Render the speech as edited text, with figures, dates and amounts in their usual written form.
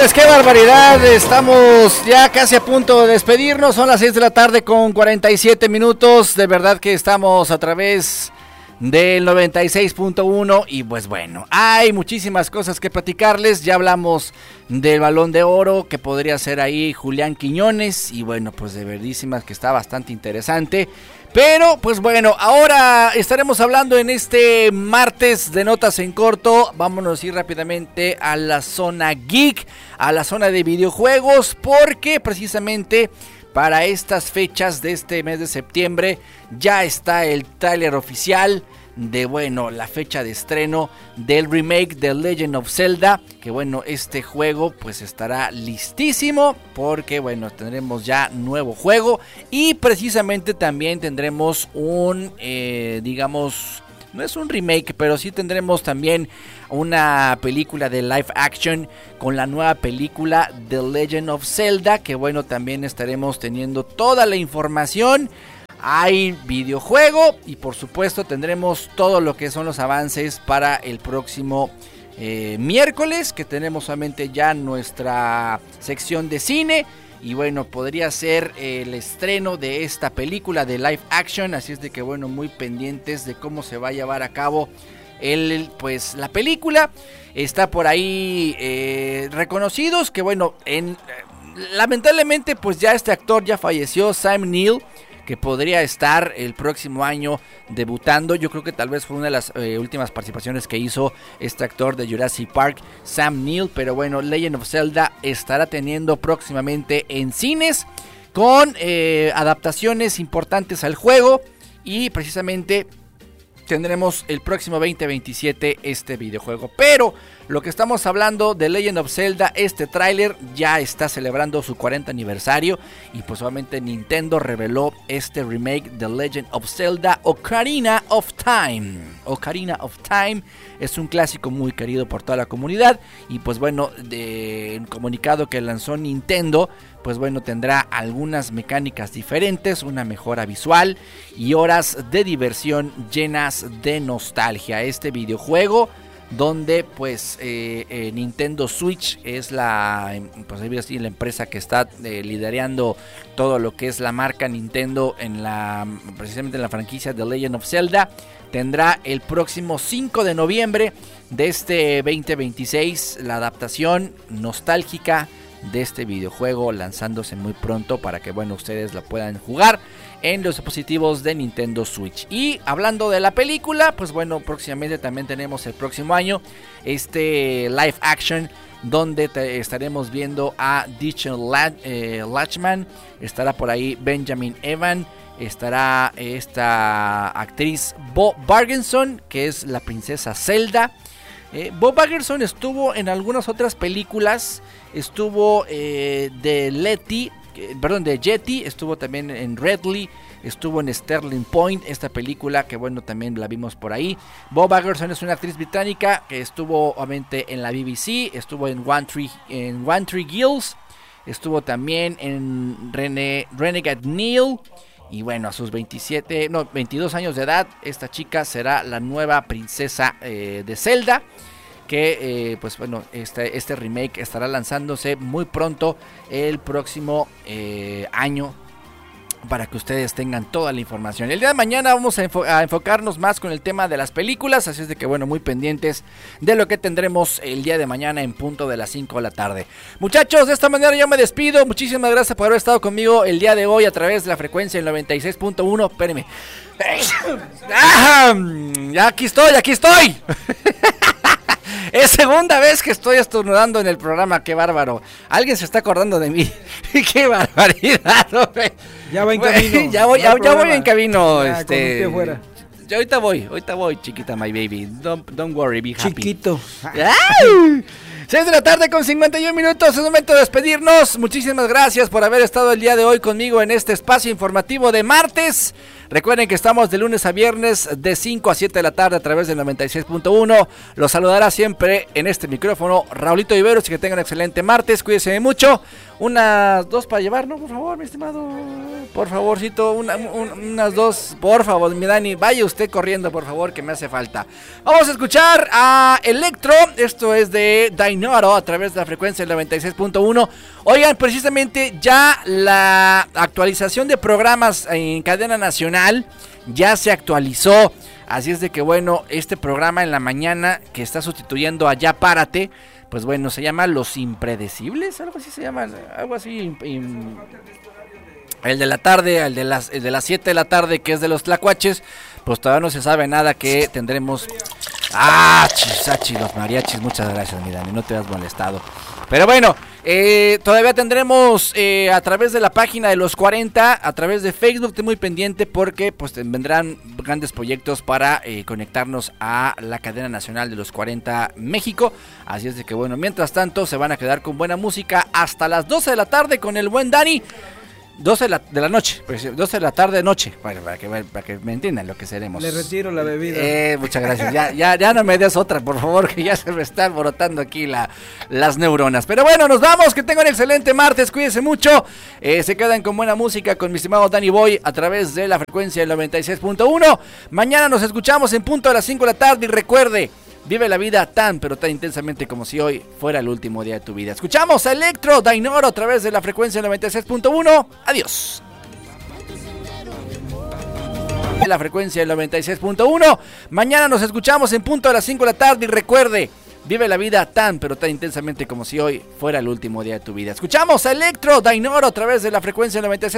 Pues qué barbaridad, estamos ya casi a punto de despedirnos, son las 6 de la tarde con 47 minutos, de verdad que estamos a través del 96.1 y pues bueno, hay muchísimas cosas que platicarles, ya hablamos del Balón de Oro que podría ser ahí Julián Quiñones y bueno, pues de verdísimas que está bastante interesante. Pero, pues bueno, ahora estaremos hablando en este martes de Notas en Corto. Vámonos a ir rápidamente a la zona geek, a la zona de videojuegos, porque precisamente para estas fechas de este mes de septiembre ya está el tráiler oficial de, bueno, la fecha de estreno del remake de Legend of Zelda, que bueno, este juego pues estará listísimo porque bueno, tendremos ya nuevo juego y precisamente también tendremos un, digamos, no es un remake, pero sí tendremos también una película de live action con la nueva película The Legend of Zelda, que bueno, también estaremos teniendo toda la información. Hay videojuego y por supuesto tendremos todo lo que son los avances para el próximo miércoles, que tenemos solamente ya nuestra sección de cine. Y bueno, podría ser el estreno de esta película de live action, así es de que bueno, muy pendientes de cómo se va a llevar a cabo pues la película. Está por ahí reconocidos que bueno, lamentablemente pues ya este actor ya falleció, Sam Neill, que podría estar el próximo año debutando. Yo creo que tal vez fue una de las últimas participaciones que hizo este actor de Jurassic Park, Sam Neill. Pero bueno, Legend of Zelda estará teniendo próximamente en cines con adaptaciones importantes al juego. Y precisamente tendremos el próximo 2027 este videojuego. Pero lo que estamos hablando de Legend of Zelda, este tráiler ya está celebrando su 40 aniversario y pues obviamente Nintendo reveló este remake de Legend of Zelda Ocarina of Time. Ocarina of Time es un clásico muy querido por toda la comunidad y pues bueno, de un comunicado que lanzó Nintendo, pues bueno, tendrá algunas mecánicas diferentes, una mejora visual y horas de diversión llenas de nostalgia. Este videojuego donde pues Nintendo Switch es la empresa que está liderando todo lo que es la marca Nintendo precisamente en la franquicia de Legend of Zelda. Tendrá el próximo 5 de noviembre de este 2026 la adaptación nostálgica de este videojuego, lanzándose muy pronto para que bueno, ustedes la puedan jugar en los dispositivos de Nintendo Switch. Y hablando de la película, pues bueno, próximamente también tenemos el próximo año este live action donde estaremos viendo a Dichel Lachman, estará por ahí Benjamin Evan, estará esta actriz Bo Bargenson, que es la princesa Zelda. Bo Bargenson estuvo en algunas otras películas, estuvo de Yeti, estuvo también en Redley, estuvo en Sterling Point, esta película que bueno, también la vimos por ahí. Bo Bargenson es una actriz británica que estuvo obviamente en la BBC, estuvo en One Tree Girls, estuvo también en Renegade Nile. Y bueno, a sus 22 años de edad, esta chica será la nueva princesa de Zelda. Que pues bueno, este remake estará lanzándose muy pronto el próximo año, para que ustedes tengan toda la información. El día de mañana vamos a enfocarnos más con el tema de las películas, así es de que bueno, muy pendientes de lo que tendremos el día de mañana en punto de las 5 de la tarde. Muchachos, de esta manera yo me despido. Muchísimas gracias por haber estado conmigo el día de hoy a través de la frecuencia del 96.1. Espérenme. Ya aquí estoy. Es segunda vez que estoy estornudando en el programa, qué bárbaro. Alguien se está acordando de mí. Qué barbaridad, hombre. Ya va en camino. Ya voy en camino. Ya, ahorita voy, chiquita, my baby. Don't worry, be happy. Chiquito. 6 de la tarde con 51 minutos, es momento de despedirnos. Muchísimas gracias por haber estado el día de hoy conmigo en este espacio informativo de martes. Recuerden que estamos de lunes a viernes de 5 a 7 de la tarde a través del 96.1. Los saludará siempre en este micrófono Raulito Iberos y que tengan un excelente martes. Cuídense mucho. Unas 2 para llevar, ¿no? Por favor, mi estimado. Por favorcito, unas 2, por favor, mi Dani. Vaya usted corriendo, por favor, que me hace falta. Vamos a escuchar a Electro. Esto es de Dainoro a través de la frecuencia del 96.1. Oigan, precisamente ya la actualización de programas en cadena nacional ya se actualizó. Así es de que bueno, este programa en la mañana que está sustituyendo a Ya Párate, pues bueno, se llama Los Impredecibles, algo así se llama, algo así. El de la tarde, el de las 7 de la tarde, que es de los Tlacuaches, pues todavía no se sabe nada, que tendremos... los mariachis, muchas gracias, mi Dani, no te has molestado. Pero bueno, todavía tendremos a través de la página de los 40, a través de Facebook, estoy muy pendiente porque pues vendrán grandes proyectos para conectarnos a la cadena nacional de los 40 México. Así es de que bueno, mientras tanto se van a quedar con buena música hasta las 12 de la tarde con el buen Dani. 12 de la noche, 12 de la tarde noche, bueno, para que me entiendan lo que seremos. Le retiro la bebida. Muchas gracias, ya no me des otra, por favor, que ya se me están brotando aquí las neuronas. Pero bueno, nos vamos, que tengan un excelente martes, cuídense mucho, se quedan con buena música con mi estimado Danny Boy a través de la frecuencia del 96.1. Mañana nos escuchamos en punto a las 5 de la tarde y recuerde, vive la vida tan, pero tan intensamente como si hoy fuera el último día de tu vida. Escuchamos a Electro Dainoro a través de la frecuencia 96.1. Adiós. La frecuencia del 96.1. Mañana nos escuchamos en punto a las 5 de la tarde y recuerde, vive la vida tan, pero tan intensamente como si hoy fuera el último día de tu vida. Escuchamos a Electro Dainoro a través de la frecuencia 96.